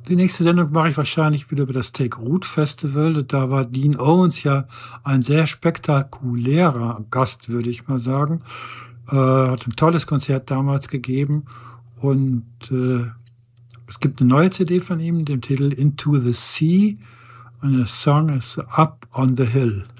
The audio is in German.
Die nächste Sendung mache ich wahrscheinlich wieder über das Take Root Festival. Da war Dean Owens ja ein sehr spektakulärer Gast, würde ich mal sagen. Hat ein tolles Konzert damals gegeben und, es gibt eine neue CD von ihm, dem Titel „Into the Sea", und der Song ist „Up on the Hill".